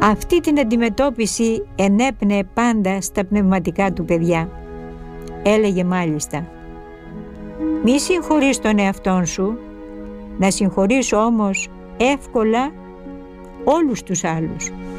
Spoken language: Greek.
Αυτή την αντιμετώπιση ενέπνεε πάντα στα πνευματικά του παιδιά. Έλεγε μάλιστα: «Μη συγχωρείς τον εαυτόν σου, να συγχωρείς όμως εύκολα όλους τους άλλους».